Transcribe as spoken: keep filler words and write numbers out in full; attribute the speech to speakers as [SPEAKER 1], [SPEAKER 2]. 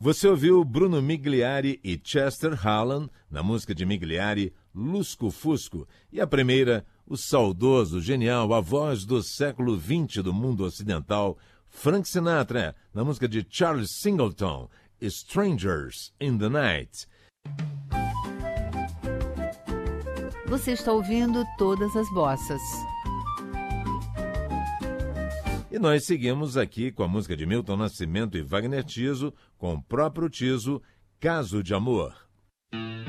[SPEAKER 1] Você ouviu Bruno Migliari e Chester Holland na música de Migliari, Lusco Fusco, e a primeira, o saudoso, genial, a voz do século vinte do mundo ocidental, Frank Sinatra, na música de Charles Singleton, Strangers in the Night.
[SPEAKER 2] Você está ouvindo Todas as Bossas.
[SPEAKER 1] E nós seguimos aqui com a música de Milton Nascimento e Wagner Tiso, com o próprio Tiso, Caso de Amor.